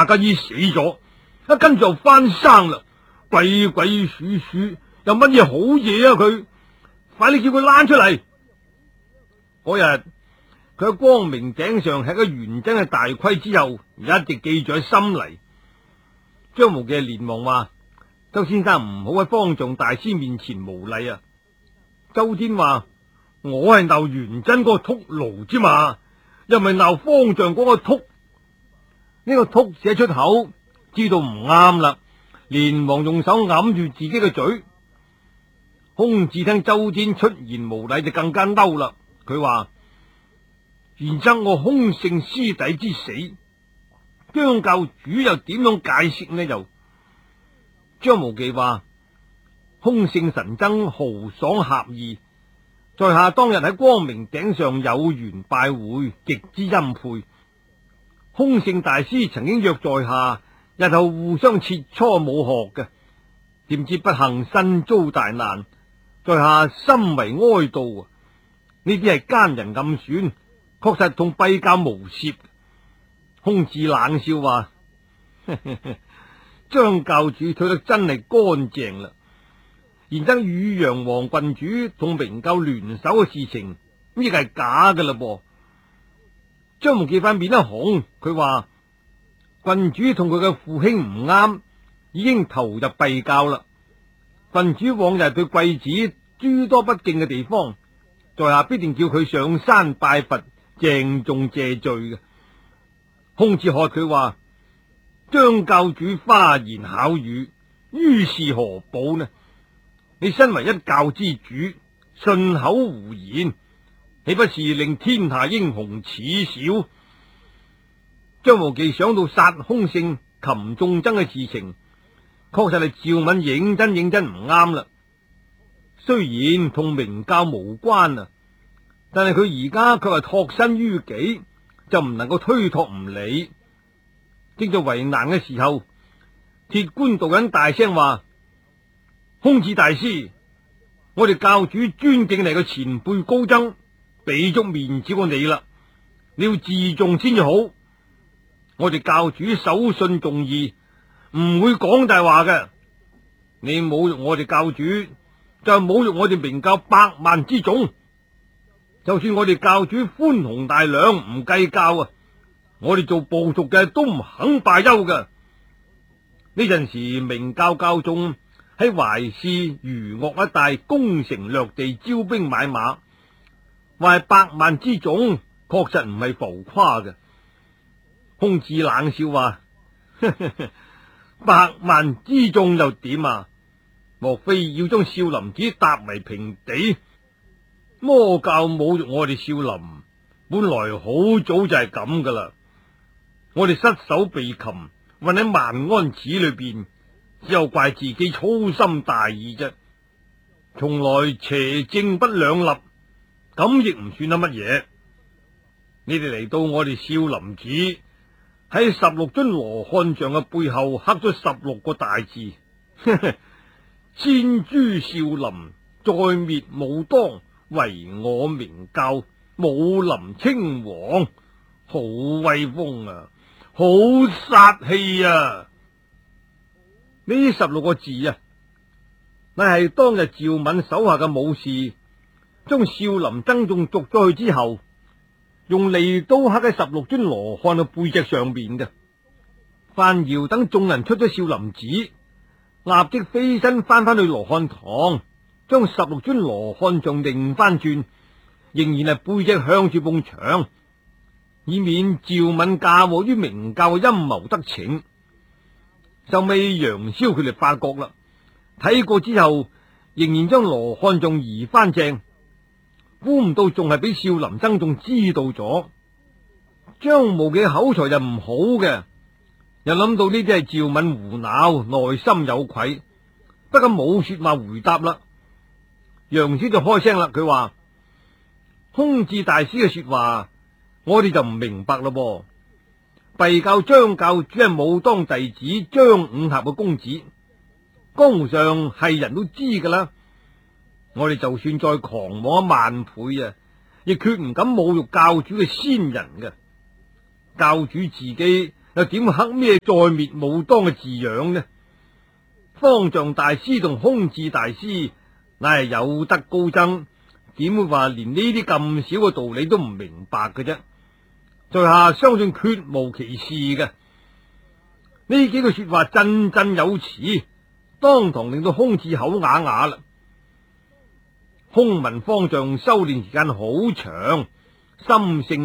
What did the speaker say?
夏家衣死咗，跟住又翻生啦，鬼鬼祟祟，有乜嘢好嘢啊佢？快啲叫佢攋出嚟！嗰日佢喺光明頂上吃咗元真嘅大虧之後，一直記住喺心嚟。張無忌連忙話：周先生唔好喺方丈大師面前無禮啊！周天話：我係鬧元真嗰個禿奴之嘛，又唔係鬧方丈嗰個禿。呢個禿寫出口，知道唔啱啦，連忙用手揞住自己嘅嘴。空智聽周天出言無禮，就更加嬲啦。佢話：然則我空姓師弟之死，張教主又點樣解釋呢？又張無忌話：空姓神僧豪爽俠義，在下當日喺光明頂上有緣拜會，極之欽佩。空姓大師曾經約在下日後互相切磋武學嘅，點知不幸身遭大難，在下深為哀悼啊！呢啲係奸人暗選，確實同敝教無涉。空智冷笑話：張教主退得真係乾淨啦。然則汝陽王郡主同明教聯手嘅事情，呢個係假噶啦噃。張無忌塊面一紅，佢話：郡主同佢嘅父兄唔啱，已經投入敝教啦。郡主往日對貴子諸多不敬嘅地方，在下必定叫佢上山拜佛，鄭重謝罪嘅。空智喝佢話：張教主花言巧語，於是何補呢？你身為一教之主，信口胡言，豈不是令天下英雄恥笑？張無忌想到殺空姓擒眾僧嘅事情，確實係趙敏認真唔啱啦。雖然同明教無關啊，但係佢而家卻係託身於己，就唔能夠推託唔理。正在為難嘅時候，鐵觀道人大聲話：空智大師，我哋教主尊敬你嘅前輩高僧，俾足面子過你啦，你要自重先至好。我哋教主守信重義，唔會講大話嘅。你侮辱我哋教主，就係侮辱我哋明教百萬之眾。就算我哋教主寬宏大量，唔計較啊，我哋做部族嘅都唔肯罷休嘅。呢陣時明教教眾喺淮泗、餘岳一帶攻城略地，招兵買馬，話係百萬之眾，確實唔係浮誇嘅。空智冷笑話：百萬之眾又點啊？莫非要將少林寺踏為平地？魔教侮辱我哋少林，本來好早就係咁噶啦。我哋失手被擒，混喺萬安寺裏邊，只有怪自己粗心大意啫。從來邪正不兩立，咁亦唔算得乜嘢。你哋嚟到我哋少林寺，喺16尊羅漢像嘅背後刻咗16個大字：千誅少林，再滅武當，唯我明教，武林稱王。好威風啊，好殺氣啊！呢16個字啊，乃係當日趙敏手下嘅武士將少林僧眾逐咗去之後，用利刀刻喺16尊羅漢嘅背脊上面嘅。范堯等眾人出咗少林寺，立即飛身翻去羅漢堂，將16尊羅漢像擰翻轉，仍然係背脊向住埲牆，以免趙敏嫁禍於明教嘅陰謀得逞。就尾楊逍佢哋發覺啦，睇過之後仍然將羅漢像移翻正，估唔到仲係俾少林僧眾知道咗。張無忌口才就唔好嘅，又諗到呢啲係趙敏胡鬧，內心有愧，不過冇說話回答啦。楊逍就開聲啦，佢話：空智大師嘅說話，我哋就唔明白啦噃。敝教張教主係武當弟子張五俠嘅公子，江湖上係人都知噶啦。我哋就算再狂妄10000倍啊，亦決唔敢侮辱教主嘅先人嘅。教主自己又點刻咩再滅武當嘅字樣呢？方丈大師同空智大師乃係有德高僧，點會話連呢啲咁少嘅道理都唔明白嘅啫？在下相信絕無其事嘅。呢幾句說話振振有詞，當堂令到空智口啞啞啦。空聞方丈修煉時間好長，心性